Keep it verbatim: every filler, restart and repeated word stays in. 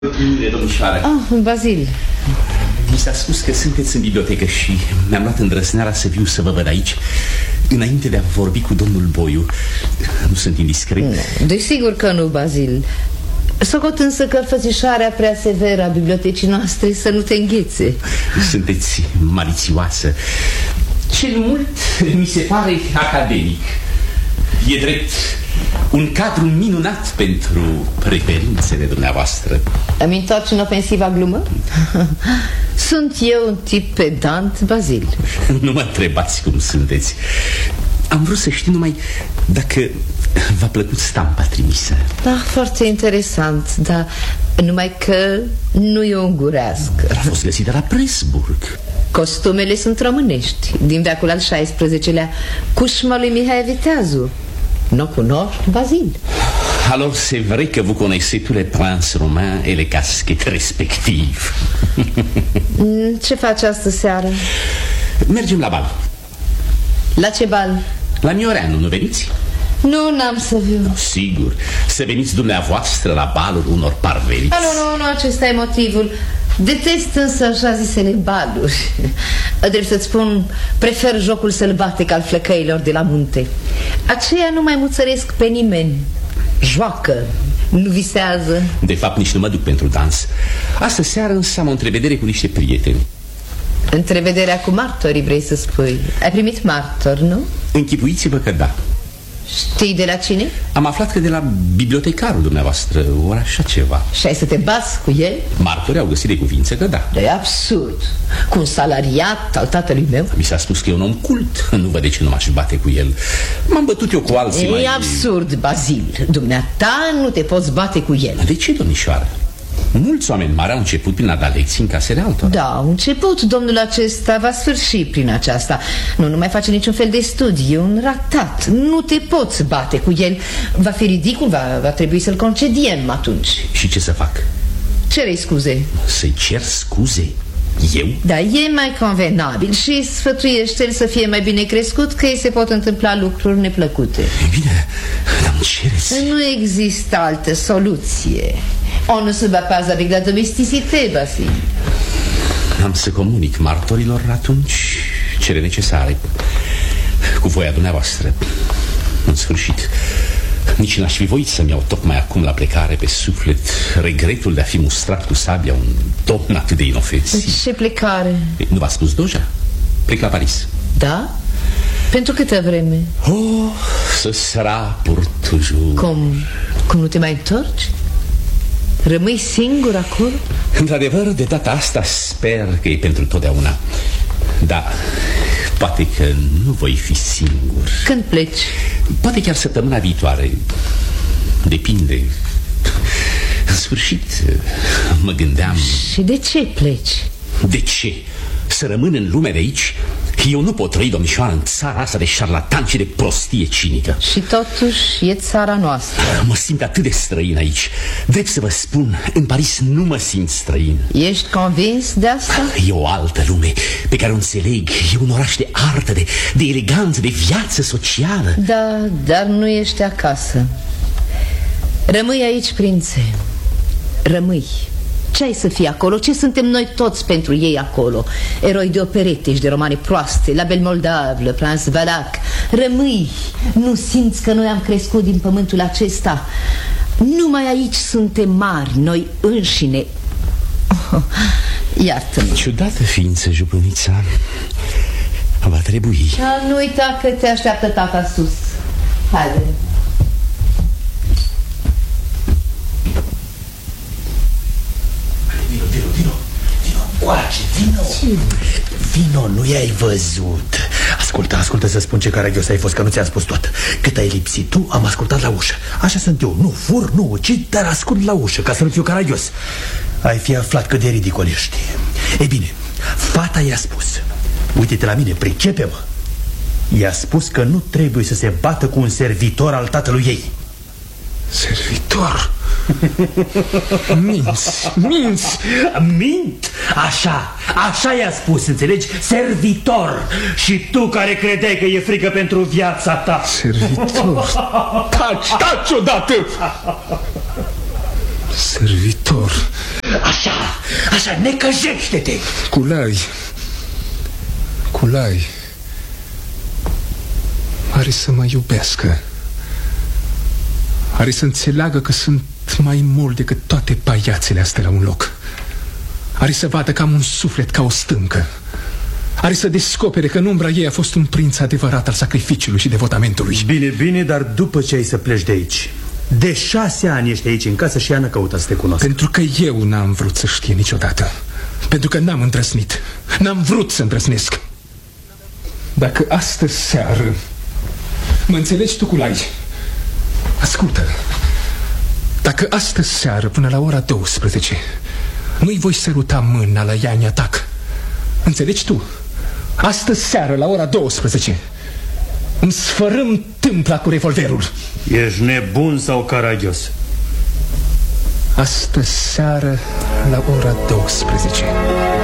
Domnișoară. Ah, Bazil. Mi s-a spus că sunteți în bibliotecă și mi-am luat îndrăzneala să viu să vă văd aici înainte de a vorbi cu domnul Boiu. Nu sunt indiscret? Nu, desigur că nu, Bazil. Socot însă că fățișarea prea severă a bibliotecii noastre să nu te înghețe. Sunteți malițioasă. Cel mult mi se pare academic. E drept un cadru minunat pentru preferințele dumneavoastră. Îmi întorci în ofensiva glumă? Sunt eu un tip pedant, Bazil? Nu mă întrebați cum sunteți. Am vrut să știu numai dacă v-a plăcut stampa trimisă. Da, foarte interesant, dar numai că nu e ungurească. A fost găsită la Presburg. Costumele sunt românești, din veacul al șaisprezecelea, cușma lui Mihai Viteazu. Nu cunoști, Bazil? Alors c'est vrai que vous connaissez tous les princes romains et les casquettes respectives. Ce faci astă seară? Mergem la bal. La ce bal? La Mioreanu, nu veniți? Nu, n-am să viu. Sigur, să veniți dumneavoastră la balul unor parveniți. Ah, nu, nu, nu, acesta e motivul. Detest însă așa zisele baluri. Drept să-ți spun, prefer jocul sălbatic al flăcăilor de la munte. Aceia nu mai muțăresc pe nimeni. Joacă, nu visează. De fapt, nici nu mă duc pentru dans. Astă seară însă am o întrevedere cu niște prieteni. Întrevederea cu martorii, vrei să spui? Ai primit martori, nu? Închipuiți-vă că da. Știi de la cine? Am aflat că de la bibliotecarul dumneavoastră, ori așa ceva. Și ai să te bați cu el? Martorii au găsit de cuvință că da. E absurd. Cu un salariat al tatălui meu? Mi s-a spus că e un om cult. Nu văd de ce nu m-aș bate cu el. M-am bătut eu cu alții. E mai... absurd, Bazil. Dumneata nu te poți bate cu el. De ce, domnișoară? Mulți oameni mari au început prin a da lecții în casele altora. Da, au început. Domnul acesta va sfârși prin aceasta. Nu, nu mai face niciun fel de studii. E un ratat. Nu te poți bate cu el. Va fi ridicul, va, va trebui să-l concediem atunci. Și ce să fac? Cere-i scuze. Să-i cer scuze? Eu? Da, e mai convenabil și sfătuiește-l să fie mai bine crescut, că îi se pot întâmpla lucruri neplăcute. E bine, dar îmi cereți. Nu există altă soluție. On ne se bat pas avec la domesticité, Bazil. Am să comunic martorilor atunci cele necesare, cu voia dumneavoastră. În sfârșit, nici n-aș fi voit să-mi iau tocmai acum la plecare pe suflet regretul de a fi mustrat cu sabia un domn atât de inofensiv. Ce plecare? Nu v-a spus Doja? Plec la Paris. Da? Pentru câtă vreme? Oh, ce sera pour toujours. Cum? Cum nu te mai întorci? Rămâi singur acolo? Într-adevăr, de data asta sper că e pentru totdeauna. Da, poate că nu voi fi singur. Când pleci? Poate chiar săptămâna viitoare. Depinde. În sfârșit, mă gândeam... Și de ce pleci? De ce? Să rămân în lumea de aici? Eu nu pot trăi, domnișoară, în țara asta de șarlatan și de prostie cinică. Și totuși e țara noastră. Mă simt atât de străin aici. Drept să vă spun, în Paris nu mă simt străin. Ești convins de asta? E o altă lume pe care o înțeleg. E un oraș de artă, de, de eleganță, de viață socială. Da, dar nu ești acasă. Rămâi aici, prințe. Rămâi. Ce ai să fii acolo? Ce suntem noi toți pentru ei acolo? Eroi de operete și de romane proaste, La Belle Moldave, Le Prince Valac. Rămâi. Nu simți că noi am crescut din pământul acesta? Numai aici suntem mari, noi înșine. Oh, iartă-mă. Ciudată ființă, jupânița. Va trebui. Da, nu uita că te așteaptă tata sus. Haide. Vino, vino, vino, coace, vino. Vino, nu i-ai văzut. Ascultă, ascultă să spun ce caragios ai fost, că nu ți-am spus tot. Cât ai lipsit tu, am ascultat la ușă. Așa sunt eu, nu fur, nu ucid, dar ascult la ușă, ca să nu fiu caragios. Ai fi aflat cât de ridicol ești. Ei bine, fata i-a spus: uite-te la mine, pricepe-mă. I-a spus că nu trebuie să se bată cu un servitor al tatălui ei. Servitor? Minți, minți. Mint? Așa, așa i-a spus, înțelegi? Servitor. Și tu care credeai că e frică pentru viața ta. Servitor? Taci, taci odată. Servitor. Așa, așa, necăjește-te. Culai. Culai. Are să mă iubească. Are să înțeleagă că sunt mai mult decât toate paiațele astea la un loc. Are să vadă că am un suflet ca o stâncă. Are să descopere că în umbra ei a fost un prinț adevărat al sacrificiului și devotamentului. Bine, bine, dar după ce ai să pleci de aici. De șase ani ești aici în casă și Ana căută să te cunoască. Pentru că eu n-am vrut să știe niciodată. Pentru că n-am îndrăznit. N-am vrut să îndrăznesc. Dacă astă seară... Mă înțelegi tu, Culai? Ascultă. Dacă astă seară până la ora douăsprezece nu-i voi săruta mâna la Iania Tac, înțelegi tu? Astă seară la ora douăsprezece îmi sfărâm tâmpla cu revolverul. Ești nebun sau caragios? Astă seară la ora douăsprezece.